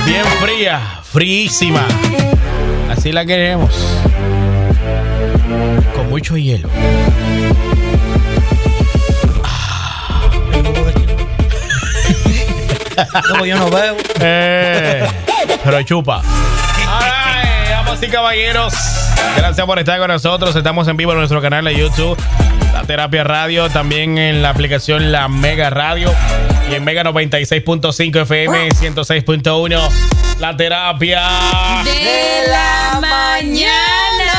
Bien fría, fríísima. Así la queremos. Con mucho hielo. No, yo no veo. Pero chupa. Ay, damas y caballeros, gracias por estar con nosotros. Estamos en vivo en nuestro canal de YouTube, La Terapia Radio, también en la aplicación La Mega Radio y en Mega 96.5 FM, 106.1, La Terapia de la mañana.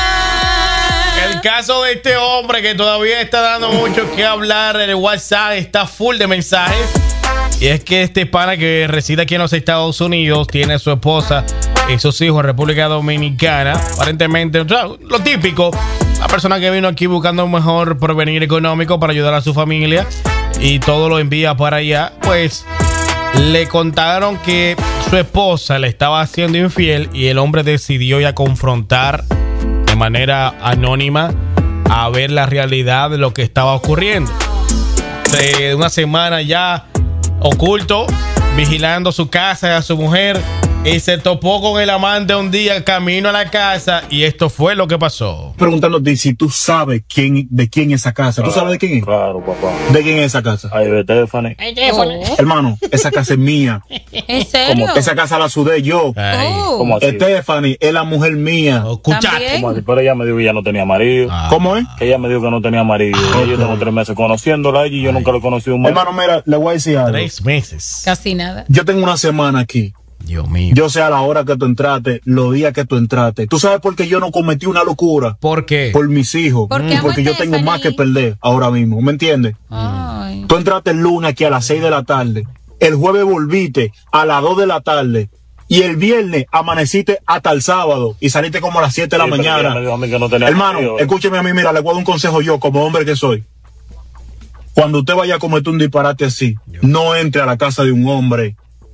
El caso de este hombre que todavía está dando mucho que hablar, el WhatsApp está full de mensajes. Y es que este pana que reside aquí en los Estados Unidos tiene a su esposa y sus hijos en República Dominicana. Aparentemente, o sea, lo típico, la persona que vino aquí buscando un mejor porvenir económico para ayudar a su familia y todo lo envía para allá. Pues le contaron que su esposa le estaba haciendo infiel y el hombre decidió ya confrontar de manera anónima a ver la realidad de lo que estaba ocurriendo. De una semana ya oculto, vigilando su casa y a su mujer, y se topó con el amante un día camino a la casa y esto fue lo que pasó. Preguntándote si tú sabes de quién es esa casa. ¿Tú sabes de quién es? Claro, papá. ¿De quién es esa casa? Ay, de Stephanie. Hermano, esa casa es mía. ¿En serio? Esa casa la sudé yo. ¿Cómo así? Stephanie es la mujer mía. Escuchaste. ¿Cómo así? Pero ella me dijo que ya no tenía marido. ¿Cómo es? Que ella me dijo que no tenía marido. Yo tengo 3 meses conociéndola y yo nunca le he conocido un marido. Hermano, mira, le voy a decir algo. 3 meses. Casi nada. Yo tengo una semana aquí. Dios mío. Yo sé a la hora que tú entraste, los días que tú entraste. ¿Tú sabes por qué yo no cometí una locura? ¿Por qué? Por mis hijos. ¿Por qué, Porque yo tengo más que perder ahora mismo. ¿Me entiendes? Ay. Tú entraste el lunes aquí a las 6 de la tarde. El jueves volviste a las 2 de la tarde. Y el viernes amaneciste hasta el sábado. Y saliste como a las 7 de la Sí, pero mañana. ella me dijo a mí que no tenía Hermano, marido. escúcheme a mí, mira, le voy a dar un consejo yo, como hombre que soy. Cuando usted vaya a cometer un disparate así, no entre a la casa de un hombre.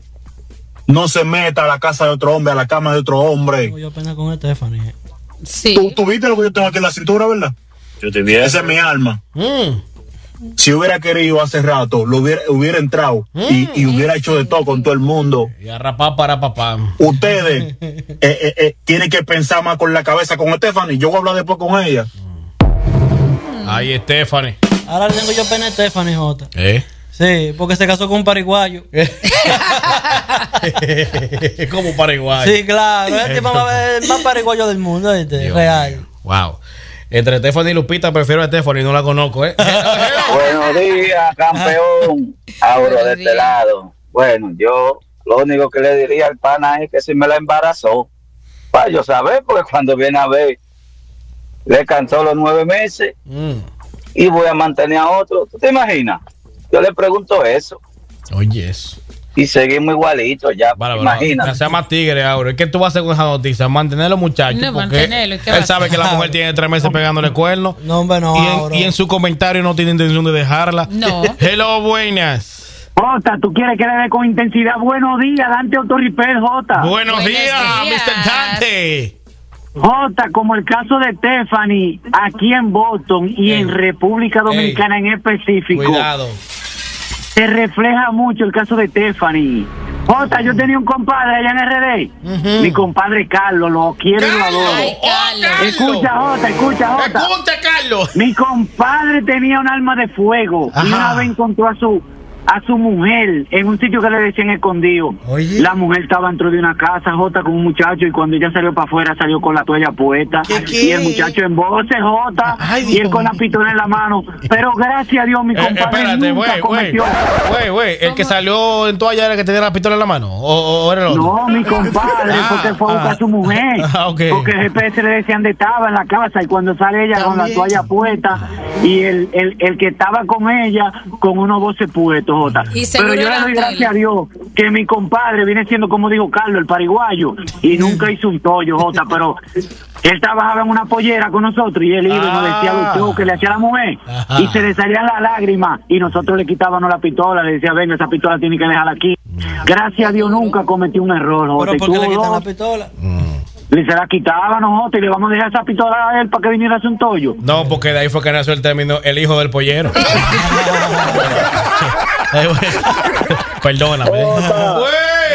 No se meta a la casa de otro hombre, a la cama de otro hombre. Tengo yo pena con Stephanie. Sí. ¿Tú viste lo que yo tengo aquí en la cintura, verdad? Yo estoy bien. Esa es mi alma. Si hubiera querido hace rato, lo hubiera entrado y hubiera hecho de todo con todo el mundo. Y a rapar para papá. Ustedes tienen que pensar más con la cabeza con Stephanie. Yo voy a hablar después con ella. Ay, Stephanie. Ahora le tengo yo pena a Stephanie, Jota. ¿Eh? Sí, porque se casó con un pariguayo. Como paraguayo. Sí, claro. Es el más pariguayo del mundo, ¿viste? Dios Real. mío. Wow. Entre Stephanie y Lupita prefiero a Stephanie, no la conozco, ¿eh? Buenos días, campeón. Auro de este lado. Bueno, yo lo único que le diría al pana es que si me la embarazó, para yo saber, porque cuando viene a ver, le cantó los 9 meses y voy a mantener a otro. ¿Tú te imaginas? Yo le pregunto eso. Oye, eso. Y seguimos igualitos ya. Vale, Imagínate. no sea más tigre, Auro. ¿Qué tú vas a hacer con esa noticia? Mantener a los muchachos. No, porque mantenerlo, ¿qué él va sabe a que la mujer tiene 3 meses pegándole cuernos. No, hombre, no. Y en su comentario no tiene intención de dejarla. No. Hello, buenas. Jota, ¿tú quieres que le dé con intensidad? Buenos días, Dante Autoripel, Jota. Buenos Buenos días, días. Mr. Dante. Jota, como el caso de Stephanie, aquí en Boston y en República Dominicana en específico, Cuidado. se refleja mucho el caso de Stephanie. Jota, yo tenía un compadre allá en RD, mi compadre Carlos, lo quiero y lo adoro. Ay, Carlos. Escucha, Jota. Escucha, Carlos. Mi compadre tenía un arma de fuego y Ajá. una vez encontró a su mujer en un sitio que le decían escondido. Oye. La mujer estaba dentro de una casa, Jota, con un muchacho, y cuando ella salió para afuera salió con la toalla puesta. ¿Qué? Y el muchacho en voces, Jota, Ay, y él Dios con la mío. pistola en la mano. Pero gracias a Dios, mi compadre Espérate, nunca cometió. güey. ¿El que salió en toalla era el que tenía la pistola en la mano? ¿O era el otro? No, mi compadre, porque fue a buscar a su mujer. Ok. Porque el GPS le decían dónde estaba en la casa, y cuando sale ella con la También. toalla puesta, y el que estaba con ella con unos voces puestos, Jota. Y Pero seguro yo le era doy él. gracias a Dios que mi compadre viene siendo, como dijo Carlos, el pariguayo, y nunca hizo un tollo, Jota, pero él trabajaba en una pollera con nosotros y él iba y nos decía los shows que le hacía a la mujer. Ajá. Y se le salían las lágrimas y nosotros le quitábamos la pistola, le decía, venga, esa pistola tiene que dejarla aquí. Gracias a Dios nunca cometí un error, Jota. Pero Y ¿por qué le tuvo quitan la dos, pistola? se la quitábamos nosotros y le vamos a dejar esa pistola a él para que viniera a hacer un tollo. No, porque de ahí fue que nació el término el hijo del pollero. Perdóname. Güey.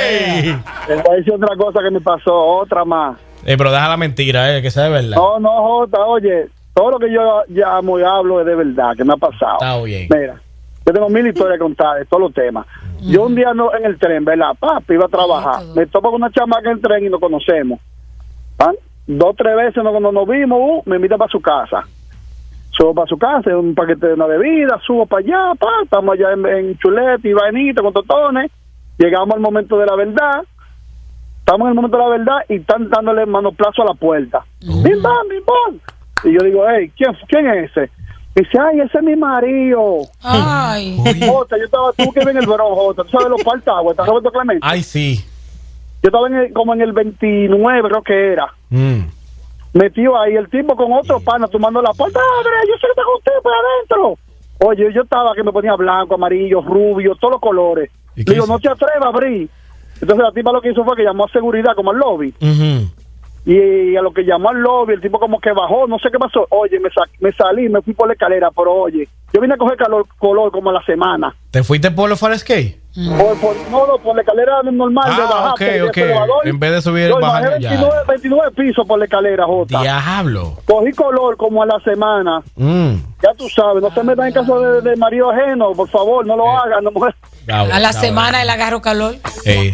¡Ey! Les voy a decir otra cosa que me pasó, otra más. Pero deja la mentira, que sea de verdad. No, Jota, oye, todo lo que yo llamo y hablo es de verdad, que me ha pasado. Está bien. Mira, yo tengo 1000 historias que contar de todos los temas. Yo un día en el tren, ¿verdad? Papi, iba a trabajar. Me topo con una chamaca en el tren y nos conocemos. 2 o 3 veces cuando nos vimos, me invita para su casa. Subo para su casa, un paquete de una bebida, subo para allá, estamos allá en chuleta y vainita con totones. Llegamos al momento de la verdad. Estamos en el momento de la verdad y están dándole manoplazo a la puerta. ¡Bim, bam, bim, bam! Y yo digo, hey, ¿quién es ese? Y dice, ay, ese es mi marido. Ay. Jota, tú que ves en el Verón, Jota, tú sabes los Partaguas, ¿estás Roberto Clemente? Ay, sí. Yo estaba como en el 29, creo que era. Metido ahí, el tipo con otro pana tomando la puerta. Yo sé que está con usted por adentro. Oye, yo estaba que me ponía blanco, amarillo, rubio, todos los colores. Le digo, no te atrevas a abrir. Entonces la tipa lo que hizo fue que llamó a seguridad como al lobby. Y a lo que llamó al lobby, el tipo como que bajó, no sé qué pasó. Oye, me salí, me fui por la escalera, pero oye, yo vine a coger color como a la semana. ¿Te fuiste por los Farescape? Por la escalera normal de bajar. Ok. En vez de subir, bajar. 29 pisos por la escalera, Jota. Diablo. Cogí color como a la semana. Ya tú sabes, no se metan en caso de marido ajeno, por favor, no lo hagan. No, a la semana él agarró calor. ¿Qué?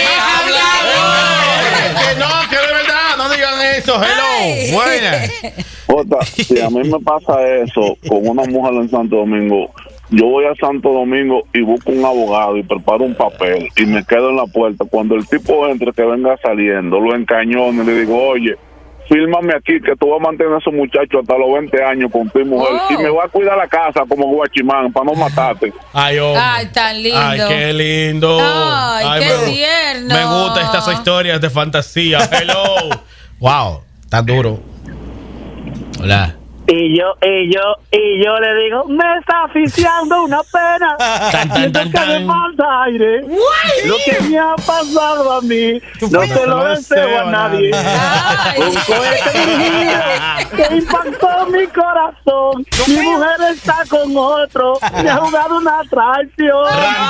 Que no, que de verdad, no digan eso. Hello, buenas. Jota, si a mí me pasa eso con una mujer en Santo Domingo, yo voy a Santo Domingo y busco un abogado y preparo un papel y me quedo en la puerta. Cuando el tipo entre, que venga saliendo, lo encañono y le digo, oye, fírmame aquí que tú vas a mantener a esos muchachos hasta los 20 años con tu mujer y me va a cuidar la casa como guachimán para no matarte. Ay, tan lindo. Ay, qué lindo. Ay, qué tierno. Me gustan estas historias de fantasía. Hello. Wow, está duro. Hola. Y yo le digo, me está asfixiando una pena. Siento que me falta aire. Lo que me ha pasado a mí, no se lo deseo a nadie. Un cohete dirigido que impactó mi corazón. Mi mujer está con otro. Me ha jugado una traición.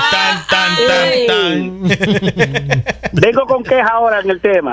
Vengo con queja ahora en el tema.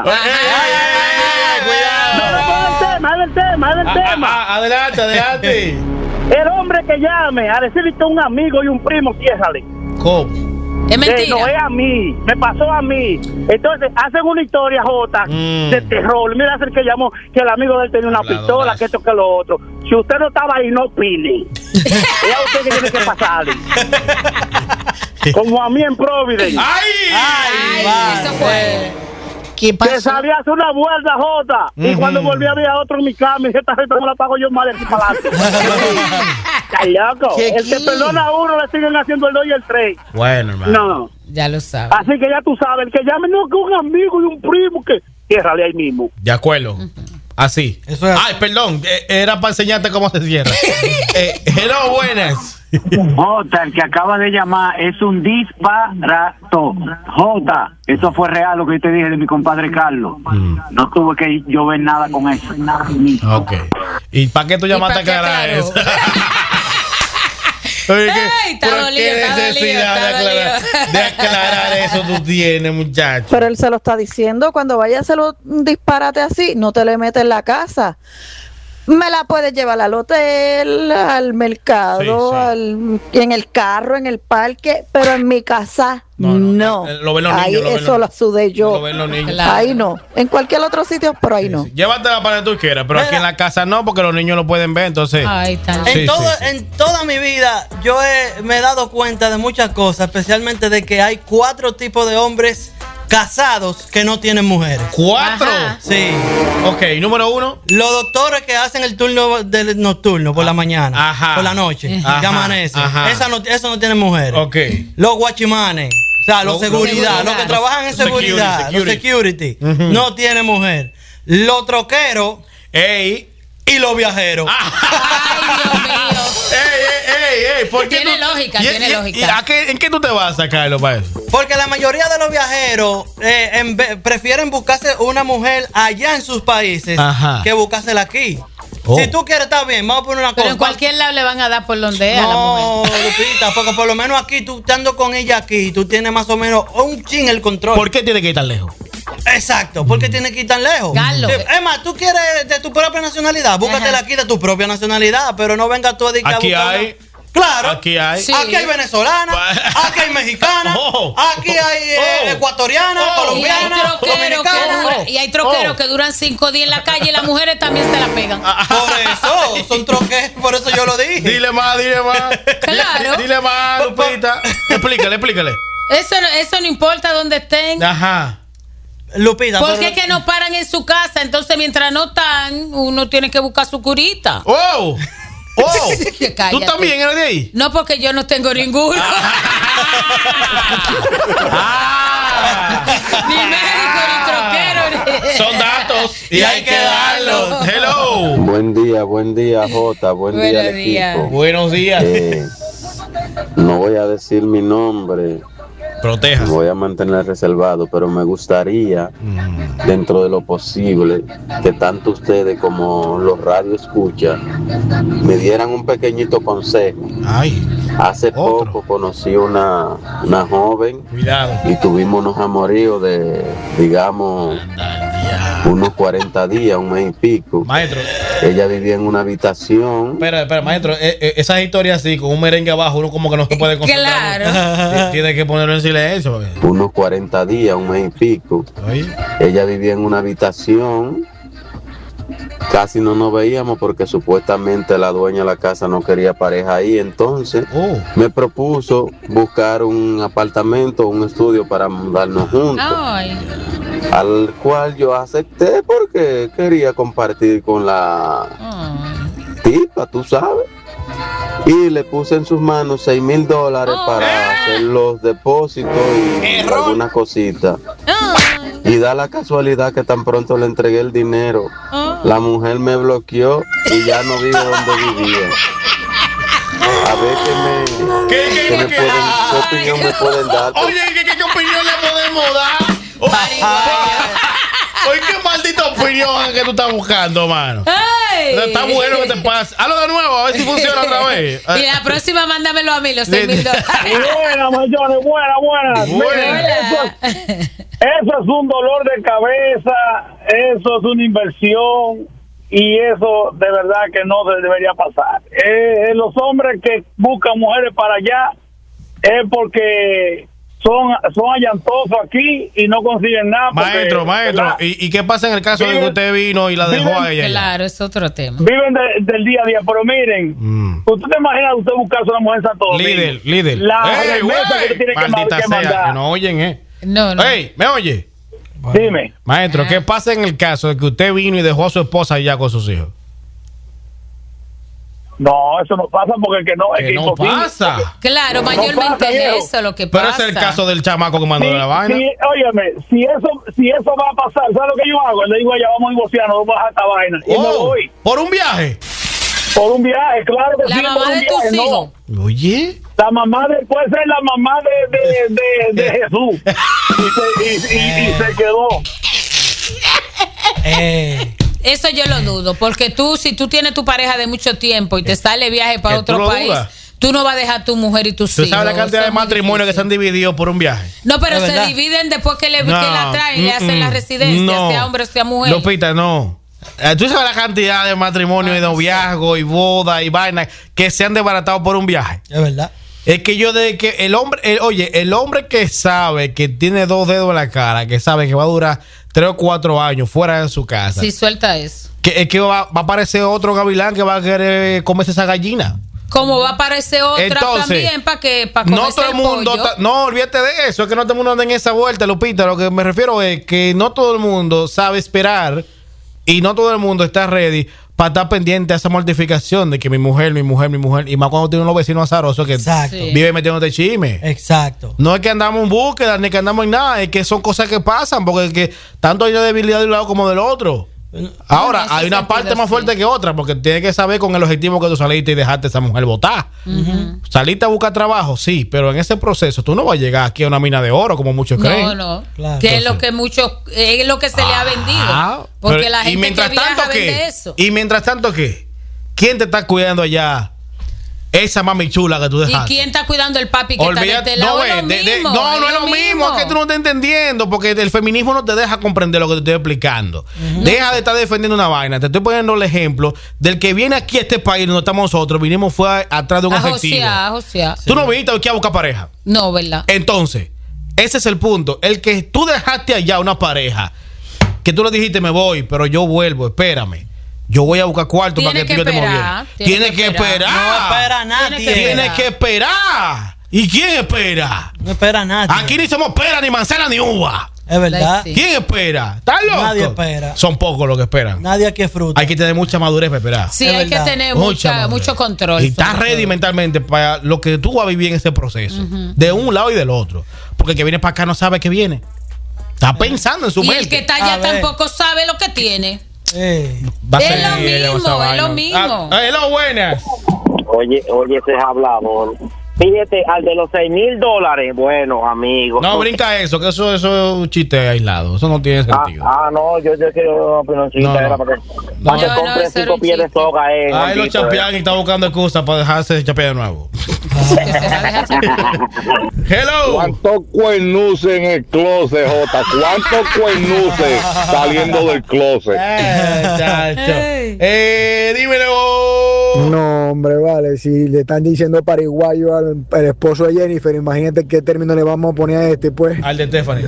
Es el tema. Adelante. El hombre que llame a decirle que un amigo y un primo, ciérrale. ¿Cómo? Es mentira. No es a mí, me pasó a mí. Entonces hacen una historia, Jota, de terror. Mira, el que llamó que el amigo de él tenía una pistola, que esto, que lo otro. Si usted no estaba ahí, no opine. Es a usted que tiene que pasarle. Como a mí en Providence. ¡Ay! Eso fue. ¿Qué pasó? Que salía a hacer una vuelta, Jota. Y cuando volví había otro en mi cama y dije, esta gente no la pago yo más de aquí para adelante. Está loco. El que perdona a uno le siguen haciendo el 2 y el 3. Bueno, hermano. No. Ya lo sabes. Así que ya tú sabes, el que llame no que un amigo y un primo que ciérrale ahí mismo. De acuerdo. Así. Eso es. Ay, perdón. Era para enseñarte cómo se cierra. Hello, buenas. Jota, el que acaba de llamar es un disparato. Jota, eso fue real lo que yo te dije de mi compadre Carlos. No tuve que yo ver nada con eso. Ok. ¿Y para qué tú llamaste a aclarar eso? Oye, está ¿por dolido, qué está necesidad dolido. de aclarar eso tú tienes, muchacho? Pero él se lo está diciendo, cuando vaya a hacer un disparate así, no te le metes en la casa. Me la puedes llevar al hotel, al mercado, en el carro, en el parque, pero en mi casa no. Lo ven los niños. Ahí eso lo sudé yo. Lo ven los niños. Claro. Ahí no. En cualquier otro sitio, pero ahí no. Llévatela para donde tú quieras, pero aquí en la casa no, porque los niños lo pueden ver, entonces. Ay, tan En toda mi vida yo me he dado cuenta de muchas cosas, especialmente de que hay 4 tipos de hombres casados que no tienen mujeres. 4. Sí. Ok, número 1. Los doctores que hacen el turno nocturno por la mañana, por la noche, que amanece. Eso no tienen mujeres. Ok. Los guachimanes, o sea, los seguridad, los que trabajan en seguridad, los security, no tienen mujer. Los troqueros, y los viajeros. Ay, Dios mío. ¿Por qué Tiene lógica, tiene lógica. ¿En qué tú te vas a sacarlo para eso? Porque la mayoría de los viajeros prefieren buscarse una mujer allá en sus países que buscársela aquí. Si tú quieres, está bien, vamos a poner una cosa. Pero en cualquier lado le van a dar por donde es a la mujer. No, Lupita, porque por lo menos aquí, tú estando con ella aquí, tú tienes más o menos un chin el control. ¿Por qué tiene que ir tan lejos? Exacto, porque tiene que ir tan lejos. Carlos. Es más, tú quieres de tu propia nacionalidad, búscatela aquí de tu propia nacionalidad, pero no venga tú a dedicar a Aquí buscar. hay. Claro. Aquí hay. Sí. Aquí hay venezolana, aquí hay mexicana, aquí hay ecuatoriana, colombiana, dominicana. Y hay troqueros que duran 5 días en la calle y las mujeres también se la pegan. Por eso, son troqueros, por eso yo lo dije. Dile más. Claro. Dile más, Lupita. Explícale. Eso no importa dónde estén. Ajá. Lupita, Porque es que no paran en su casa, entonces mientras no están, uno tiene que buscar su curita. ¡Oh! ¿Tú también eres de ahí? No, porque yo no tengo ninguno. Ni médico, ni troquero. Son datos y hay que darlos. Hello. Buen día, Jota. Buen día al equipo. Buenos días. No voy a decir mi nombre. Proteja. Me voy a mantener reservado, pero me gustaría, dentro de lo posible, que tanto ustedes como los radioescuchas me dieran un pequeñito consejo. Hace poco conocí una joven. Cuidado. Y tuvimos unos amoríos de, digamos, unos 40 días, un mes y pico. Maestro. Ella vivía en una habitación. Espera, maestro, esas historias así, con un merengue abajo, uno como que no se puede concentrar. Claro. Tiene que ponerlo en silencio. Unos 40 días, un mes y pico. Ella vivía en una habitación. Casi no nos veíamos porque supuestamente la dueña de la casa no quería pareja ahí. Entonces me propuso buscar un apartamento, un estudio para mudarnos juntos. Ay. Al cual yo acepté porque quería compartir con la tipa, tú sabes. Y le puse en sus manos $6,000 para hacer los depósitos y algunas cositas. Y da la casualidad que tan pronto le entregué el dinero, la mujer me bloqueó y ya no vive donde vivía. A ver qué opinión me pueden dar. Oye, ¿qué opinión le podemos dar? Oye, qué maldita opinión que tú estás buscando, mano. Está bueno que te pase. Hazlo de nuevo, a ver si funciona otra vez. Y la próxima mándamelo a mí, los $6,000. Buenas, mayores, buenas. Eso es un dolor de cabeza, eso es una inversión y eso de verdad que no debería pasar. Los hombres que buscan mujeres para allá es porque son allantosos aquí y no consiguen nada. Maestro, ¿y qué pasa en el caso de que usted vino y la dejó a ella? Claro, es otro tema. Viven del día a día, pero miren, ¿usted te imagina usted buscarse una mujer en Santo Domingo? Líder. La remesa que tiene que mandar. Que no oyen, No. Ey, ¿me oye? Dime. Maestro, ¿qué pasa en el caso de que usted vino y dejó a su esposa allá con sus hijos? No, eso no pasa porque es que no pasa. Claro, mayormente es eso lo que pero pasa. Pero es el caso del chamaco que mandó la vaina. Óyeme, si eso va a pasar, ¿sabes lo que yo hago? Le digo, ya vamos a divorciarnos, vamos a dejar esta vaina. Y me voy. ¿Por un viaje? Por un viaje, claro que sí. La mamá de tus hijos. Oye. La mamá puede ser la mamá de Jesús. Y se quedó. Eso yo lo dudo, porque si tú tienes tu pareja de mucho tiempo y te sale viaje para otro país, tú no vas a dejar tu mujer y tus hijos. ¿Tú sabes la cantidad de matrimonios que se han dividido por un viaje? No, pero se dividen después que la traen y le hacen la residencia, sea hombre o sea mujer. Lupita, no. Tú sabes la cantidad de matrimonios y noviazgo y boda y vaina que se han desbaratado por un viaje. Es verdad. Es que el hombre que sabe que tiene 2 dedos en la cara, que sabe que va a durar 3 o 4 años fuera de su casa. Sí, suelta eso. Que va a aparecer otro gavilán que va a querer comerse esa gallina. Como va a aparecer otra. Entonces, también para comerse no todo el mundo no, olvídate de eso, es que no todo el mundo anda en esa vuelta, Lupita. Lo que me refiero es que no todo el mundo sabe esperar y no todo el mundo está ready para estar pendiente a esa mortificación de que mi mujer, y más cuando tiene unos vecinos azarosos que vive metiéndote chisme. Exacto. No es que andamos en búsqueda ni que andamos en nada, es que son cosas que pasan, porque es que tanto hay una debilidad de un lado como del otro. Ahora, hay una parte más fuerte que otra, porque tienes que saber con el objetivo que tú saliste y dejaste a esa mujer botar. Saliste a buscar trabajo, sí, pero en ese proceso tú no vas a llegar aquí a una mina de oro como muchos creen. No, claro. Que es lo que es lo que se le ha vendido. Porque pero, la gente que viaja vende eso. Y mientras tanto, ¿qué? ¿Quién te está cuidando allá? Esa mami chula que tú dejaste. ¿Y quién está cuidando el papi que está de este lado? No es lo mismo. Es que tú no estás entendiendo, porque el feminismo no te deja comprender lo que te estoy explicando. Deja de estar defendiendo una vaina. Te estoy poniendo el ejemplo del que viene aquí a este país donde estamos nosotros. Vinimos fue atrás de un objetivo. Tú no viniste aquí a buscar pareja. No, ¿verdad? Entonces, ese es el punto. El que tú dejaste allá una pareja, que tú le dijiste me voy, pero yo vuelvo, espérame. Yo voy a buscar cuarto para que tú y yo estemos bien. Tienes que esperar. No espera nadie. Tienes que esperar. ¿Y quién espera? No espera nadie. Aquí ni somos pera, ni manzana, ni uva. Es verdad. ¿Quién espera? ¿Estás loco? Nadie espera. Son pocos los que esperan. Nadie aquí es fruta. Hay que tener mucha madurez para esperar. Sí, hay que tener mucho control. Y estás ready mentalmente para lo que tú vas a vivir en ese proceso. De un lado y del otro. Porque el que viene para acá no sabe que viene. Está pensando en su mente. Y el que está allá tampoco sabe lo que tiene. Es lo mismo. Hello, buenas. Oye, ese es hablador. Fíjate, al de los $6,000, bueno, amigo. No, brinca eso, que eso es un chiste aislado. Eso no tiene sentido. No, yo quiero una opinioncita. Era para que compren 5 pies de soga. Ahí lo chapean y está buscando excusas para dejarse de chapear de nuevo. Hello. ¿Cuántos cuernuces en el closet, Jota? ¿Cuántos cuernuces saliendo del closet? Dímelo. No, hombre, vale. Si le están diciendo paraguayo al esposo de Jennifer, imagínate qué término le vamos a poner a este, pues. Al de Stephanie.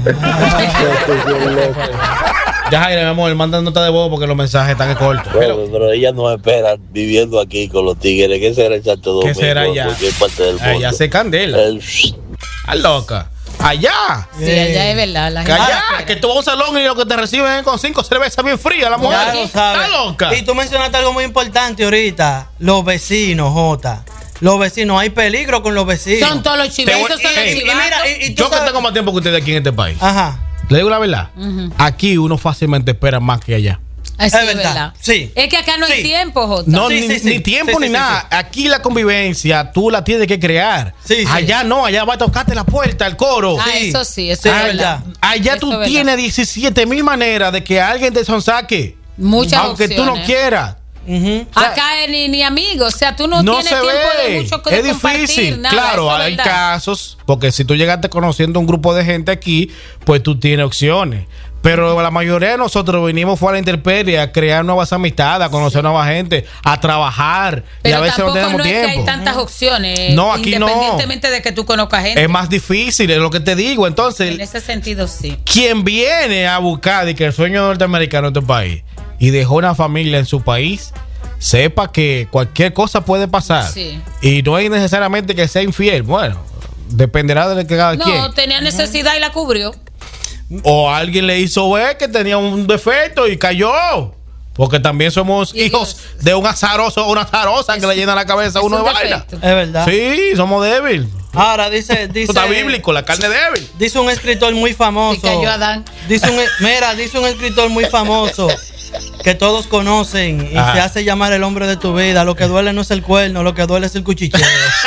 Ya, Jaime, mi amor, manda nota de voz porque los mensajes están cortos. Bueno, pero ella no espera viviendo aquí con los tigres. ¿Qué será el Santo Domingo? ¿Qué será allá? Parte del mundo. Allá se candela. Está loca. Allá. Sí, allá es verdad. La gente allá, que tú vas a un salón y lo que te reciben es con 5 cervezas bien frías, la mujer. Está loca. Y tú mencionaste algo muy importante ahorita. Los vecinos, Jota. Los vecinos, hay peligro con los vecinos. Son todos los chivatos, son los chivatos. Yo que tengo más tiempo que ustedes aquí en este país. Ajá. Le digo la verdad. Aquí uno fácilmente espera más que allá. Es verdad. Sí. Es que acá no hay tiempo, Jota. No, ni tiempo ni nada. Aquí la convivencia tú la tienes que crear. Allá no, allá va a tocarte la puerta, el coro. Eso sí, eso es verdad. Allá tú tienes 17,000 maneras de que alguien te sonsaque. Muchas aunque opciones. Tú no quieras. Acá ni amigos, o sea, tú no tienes tiempo de mucho que es difícil, nada, claro, hay casos, porque si tú llegaste conociendo un grupo de gente aquí, pues tú tienes opciones. Pero la mayoría de nosotros venimos fuera de la intemperie a crear nuevas amistades, a conocer nueva gente, a trabajar. Pero y a veces no tenemos tiempo. Es que hay tantas opciones. No, aquí independientemente de que tú conozcas gente. Es más difícil, es lo que te digo. Entonces, en ese sentido, sí. Quien viene a buscar y que el sueño norteamericano en este país y dejó una familia en su país, sepa que cualquier cosa puede pasar. Sí. Y no es necesariamente que sea infiel. Bueno, dependerá de cada quien. No, tenía necesidad y la cubrió. O alguien le hizo ver que tenía un defecto y cayó. Porque también somos hijos de un azaroso o una azarosa que le llena la cabeza a uno de vaina. Es verdad. Sí, somos débiles. Ahora dice está bíblico, la carne débil. Dice un escritor muy famoso. Cayó Adán. Dice un escritor muy famoso que todos conocen y se hace llamar el hombre de tu vida. Lo que duele no es el cuerno, lo que duele es el cuchicheo.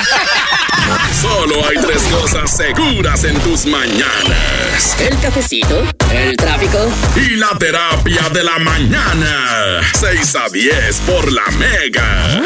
Solo hay 3 cosas seguras en tus mañanas: el cafecito, el tráfico y la terapia de la mañana. 6 a 10 por La Mega.